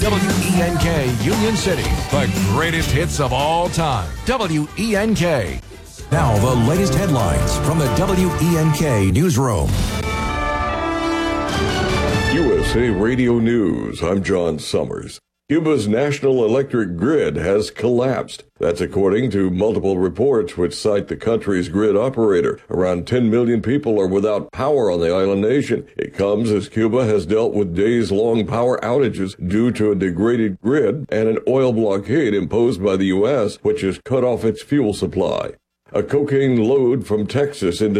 WENK Union City, the greatest hits of all time. WENK. Now the latest headlines from the WENK newsroom. USA Radio News. I'm John Summers. Cuba's national electric grid has collapsed. That's according to multiple reports which cite the country's grid operator. Around 10 million people are without power on the island nation. It comes as Cuba has dealt with days-long power outages due to a degraded grid and an oil blockade imposed by the U.S., which has cut off its fuel supply. A cocaine load from Texas into